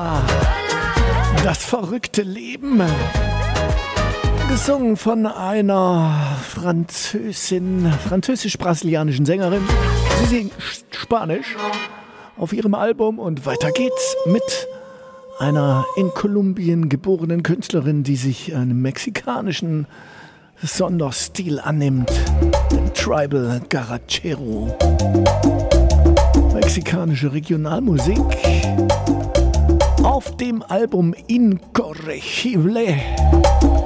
Vida, das verrückte Leben. Gesungen von einer französisch-brasilianischen Sängerin. Sie singt Spanisch auf ihrem Album und weiter geht's mit einer in Kolumbien geborenen Künstlerin, die sich einem mexikanischen Sonderstil annimmt. Tribal Garachero. Mexikanische Regionalmusik auf dem Album Incorregible.